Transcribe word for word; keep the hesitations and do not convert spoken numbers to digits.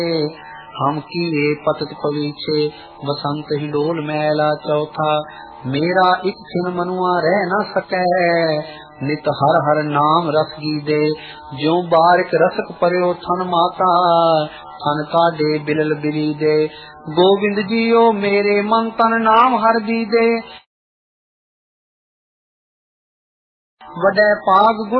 हम किए पतत पवीछे बसंत हिडोल मैला चौथा। मेरा एक छिन मनुआ रह न सकै नित हर हर नाम रस गीदे। ज्यों बारिक रसक परयो थन माता थन काडे बिलल बिली दे। गोविंद जीओ मेरे मन तन नाम हर दीदे। वडै पाग गुण